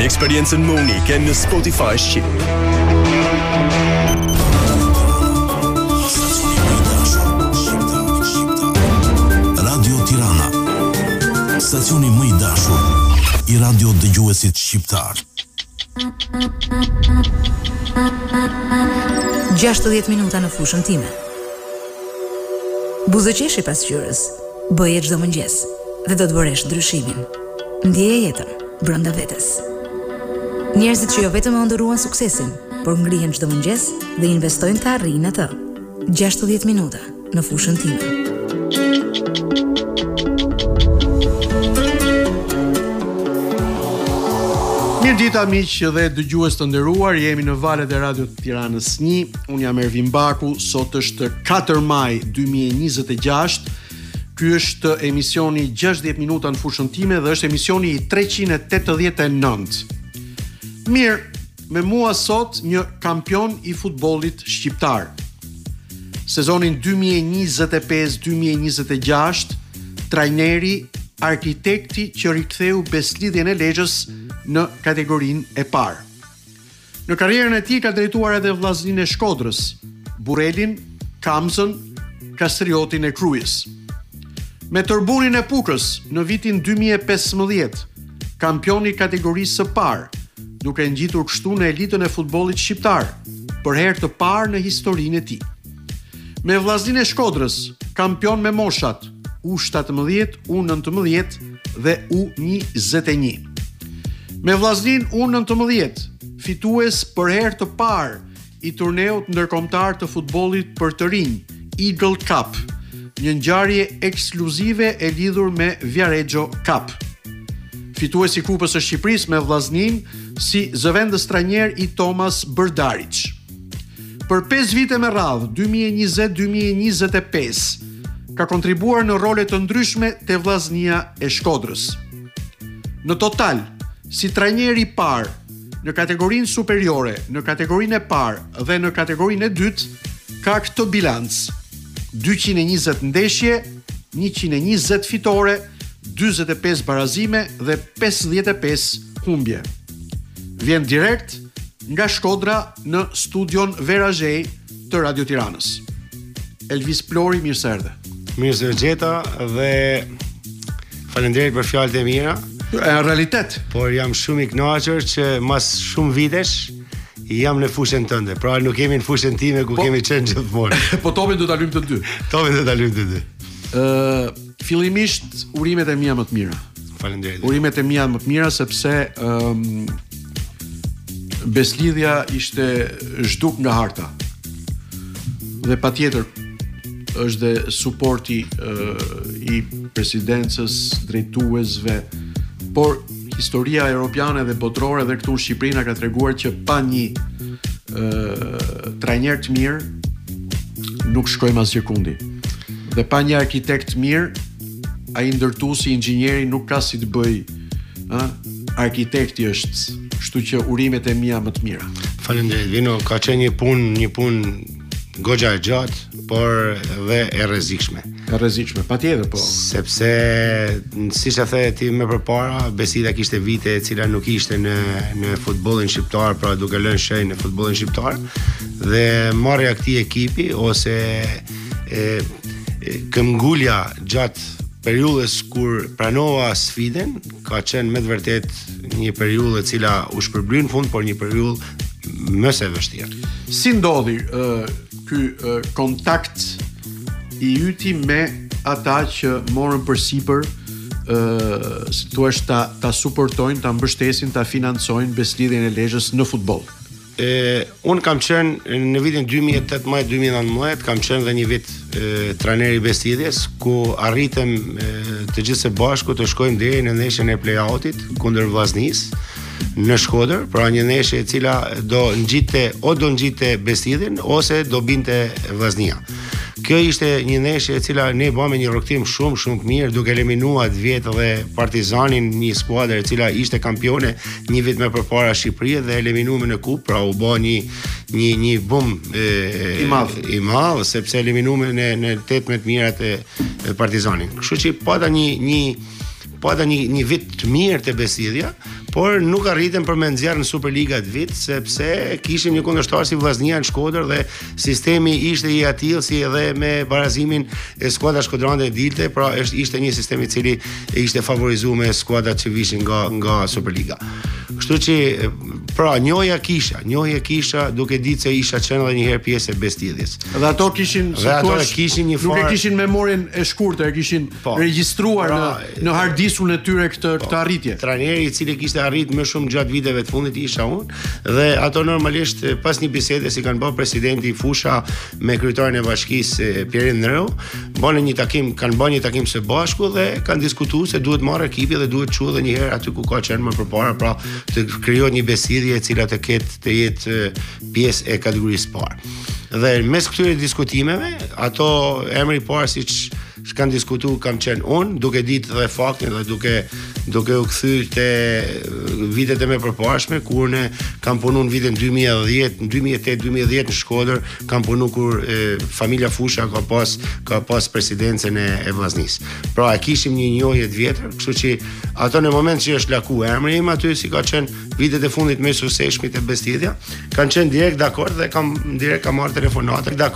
eksperiencën më unike në Spotify Shqip. Radio Tirana, stacioni më i dashur i radio dëgjuesit shqiptar. 60 minuta në fushën time. Buzëqeshi pas qyrës, bëje çdo mëngjes dhe do të bëresh ndryshimin. Ndjeje jetën brenda vetes. Njerëzit që jo vetëm ëndërruan suksesin, por ngrihen çdo mëngjes dhe investojnë të arrijnë atë. 60 minuta në fushën time. Mirë dita miq dhe dëgjues të nderuar, jemi në valët e Radio Tiranës 1. Unë jam Ervin Baku, sot është 4 maj 2026. Ky është emisioni 60 minuta në fushën time dhe është emisioni i 389. Mirë, me mua sot një kampion i futbollit shqiptar. Sezonin 2025-2026, trajneri, arkitekti që riktheu Beslidhjen e Lezhës në kategorinë e parë. Në karrierën e tij ka drejtuar edhe vllazninë e Shkodrës, Burrelin, Kamzën, Kastriotin e Krujës. Me Tërbunin e Pukës në vitin 2015, kampioni i kategorisë së parë, duke ngjitur kështu në elitën e futbollit shqiptar, për herë të parë në historinë e tij. Me vllazninë e Shkodrës, kampion me moshat U17, U19 dhe U21. Me vllaznin U19, fitues për herë të parë i turneut ndërkombëtar të futbollit për të rinj, Eagle Cup, një ngjarje ekskluzive e lidhur me Viareggio Cup. Fitues i Kupës së Shqipërisë me vllaznin si zëvendës trajner i Tomas Brdarić. Për 5 vite me radhë, 2020-2025, ka kontribuar në role të ndryshme te vllaznia e Shkodrës. Në total, si trajner i parë në kategorinë superiore, në kategorinë e parë dhe në kategorinë e dytë, ka këtë bilanc: 220 ndeshje, 120 fitore, 45 barazime dhe 55 humbje. Vjen direkt nga Shkodra në studion Verazhej të Radio Tiranës. Elvis Plori, mirë se erdhe. Mirë se gjeta dhe faleminderit për fjalët e mira. Në realitet, por jam shumë i kënaqur që mas shumë vitesh jam në fushën tënde. Pra nuk kemi në fushën time ku kemi qenë gjithmonë. Po topin do ta lymë të dy. Topin do ta lymë të dy. Fillimisht urimet e mia më të mira. Faleminderit. Urimet e mia më të mira sepse Beslidhja ishte zhduk nga harta. Dhe patjetër është dhe suporti i presidencës, drejtuesve, por historia europiane dhe botërore dhe këtu në Shqipëri na ka treguar që pa një trajner të mirë nuk shkojmë asgjë kundi. Dhe pa një arkitekt mirë, ai ndërtuesi, inxhinieri nuk ka si të bëj, arkitekti është. Kështu që urimet e mia më të mira. Faleminderit. Vino, ka qenë një punë goxha e gjatë, por dhe e rrezikshme. E rrezikshme, patjetër po. Sepse siç e the ti më përpara, Beslidhja kishte vite e cila nuk ishte në futbollin shqiptar, pra duke lënë shenjë në futbollin shqiptar, dhe marrja e këtij ekipi ose këmbgulja gjatë periudhës kur pranova sfidën, ka qenë me të vërtet një periudhë e cila u shpërbly në fund, por një periudhë më së vështirë. Si ndodhi ky kontakt i yti me ata që morën përsipër, si thua, ta suportojnë, ta mbështesin, ta financojnë Beslidhjen e Lezhës në futboll? Unë kam qenë në vitin 2018-2019, kam qenë dhe një vit trajner i Beslidhjes, ku arritëm të gjithë së bashku të shkojmë deri në ndeshjen e play-outit kundër vllaznisë në Shkodër, pra një ndeshje e cila do ngjite Beslidhjen ose do binte vllaznia. Kjo ishte një ndeshje e cila ne bëmë një rrugtim shumë të mirë, duke eliminuar Vjetë dhe Partizanin, një skuadër e cila ishte kampione një vit më përpara Shqipërisë dhe eliminuar në kupë, pra u bë një bum i madh, sepse eliminuar në 18 mirat e Partizanit. Kështu që pata një vit të mirë te Beslidhja, por nuk arritëm për me nxjerrë në Superliga të vit, sepse kishim një kundërshtar si Vllaznia në Shkodër dhe sistemi ishte i atill si edhe me barazimin e skuadra shkodrande e dilte, pra ishte një sistem i cili ishte favorizuar me skuadrat që vishin nga Superliga. Kështu që pra njohja kisha duke ditë se isha qenë edhe një herë pjesë e bestidhjes. Dhe ato kishin një nuk e kishin memorien e shkurtër, e kishin regjistruar në hard diskun e tyre këtë arritje. Trajneri i cili kishte arrit më shumë gjatë viteve të fundit isha unë, dhe ato normalisht pas një bisede si kanë bërë presidenti Fusha me kryetarin e bashkisë Pierin Ndreu, kanë bërë një takim së bashku dhe kanë diskutuar se duhet marrë ekipi dhe duhet çuar edhe një herë aty ku ka qenë më përpara, pra të krijohet një besidhje e cila të jetë pjesë e kategorisë parë. Dhe mes këtyre diskutimeve, ato emri i parë siç kanë diskutuar kam qenë unë, duke ditë dhe faktin dhe duke u kthyer te vitet e mëparshme kur ne kam punuar në vitin 2010, në 2008-2010 në Shkodër, kam punuar kur familja Fusha ka pas presidencën e Vllaznisë. Pra e kishim një njohje të vjetër, kështu që ato në moment që është laku emri im aty si ka qenë vitet e fundit me sukseshmit e bestidhja, kanë qenë direkt dakord dhe kam marrë telefonate